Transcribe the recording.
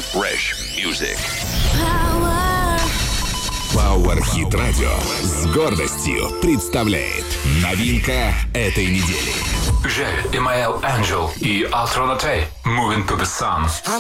Fresh music. Power Hit Radio с гордостью представляет новинка этой недели. J'ai Email Angel и Altronaute Moving to the Sun.